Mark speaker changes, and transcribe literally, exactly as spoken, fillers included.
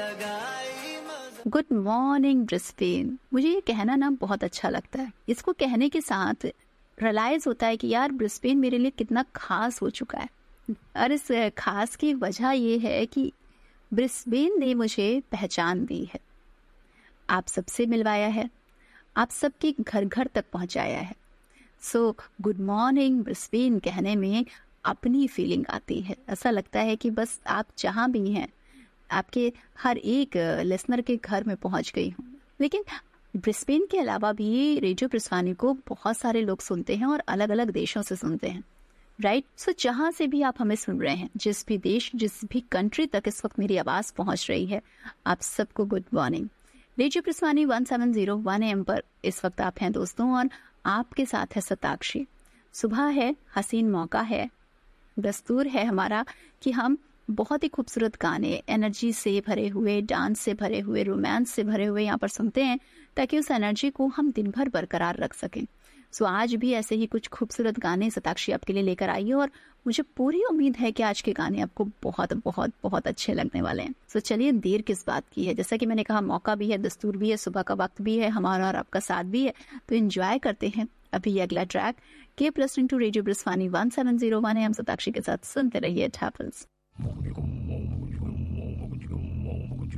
Speaker 1: Good morning Brisbane. मुझे ये कहना ना बहुत अच्छा लगता है। इसको कहने के साथ रियलाइज होता है कि यार ब्रिस्बेन मेरे लिए कितना खास हो चुका है। और इस खास की वजह ये है कि ब्रिस्बेन ने मुझे पहचान दी है, आप सबसे मिलवाया है, आप सबके घर घर तक पहुंचाया है। सो गुड मॉर्निंग ब्रिस्बेन कहने में अपनी फीलिंग आती है। ऐसा लगता है कि बस आप जहाँ भी हैं, आपके हर एक लिसनर के घर में पहुंच गई हूँ। लेकिन ब्रिस्बेन के अलावा भी रेडियो ब्रिस्वानी को बहुत सारे लोग सुनते हैं और अलग अलग देशों से सुनते हैं, राइट। सो जहाँ से भी आप हमें सुन रहे हैं, जिस भी देश, जिस भी कंट्री तक इस वक्त मेरी आवाज़ पहुँच रही है, आप सबको good morning. Radio ब्रिस्वानी one seven zero one M पर इस वक्त आप हैं दोस्तों, और आपके साथ है सताक्षी। सुबह है, हसीन मौका है, दस्तूर है हमारा कि हम बहुत ही खूबसूरत गाने, एनर्जी से भरे हुए, डांस से भरे हुए, रोमांस से भरे हुए यहाँ पर सुनते हैं, ताकि उस एनर्जी को हम दिन भर बरकरार रख सकें। सो आज भी ऐसे ही कुछ खूबसूरत गाने सताक्षी आपके लिए लेकर आई है, और मुझे पूरी उम्मीद है कि आज के गाने आपको बहुत बहुत बहुत अच्छे लगने वाले हैं। सो चलिए, देर किस बात की है। जैसा कि मैंने कहा, मौका भी है, दस्तूर भी है, सुबह का वक्त भी है, हमारा और आपका साथ भी है, तो एंजॉय करते हैं अभी ये अगला track. Keep listening to radio ब्रिस्वानी one seven zero one है, हम सताक्षी के साथ सुनते रहिए टैपल्स।